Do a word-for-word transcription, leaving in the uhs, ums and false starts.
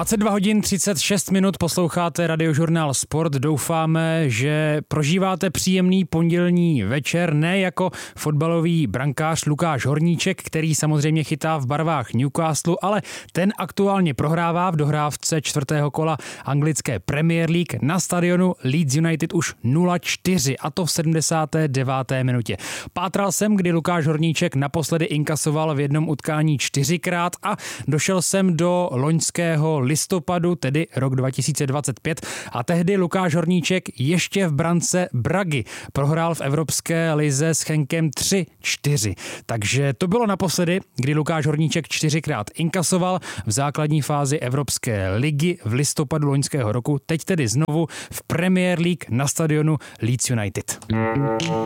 dvacet dva hodin třicet šest minut posloucháte Radiožurnál Sport. Doufáme, že prožíváte příjemný pondělní večer, ne jako fotbalový brankář Lukáš Horníček, který samozřejmě chytá v barvách Newcastle, ale ten aktuálně prohrává v dohrávce čtvrtého kola anglické Premier League na stadionu Leeds United už nula čtyři, a to v sedmdesáté deváté minutě. Pátral jsem, kdy Lukáš Horníček naposledy inkasoval v jednom utkání čtyřikrát a došel jsem do loňského listopadu, tedy rok dva tisíce dvacet pět, a tehdy Lukáš Horníček ještě v brance Bragy prohrál v Evropské lize s Chenkem tři čtyři. Takže to bylo naposledy, kdy Lukáš Horníček čtyřikrát inkasoval v základní fázi Evropské ligy v listopadu loňského roku, teď tedy znovu v Premier League na stadionu Leeds United.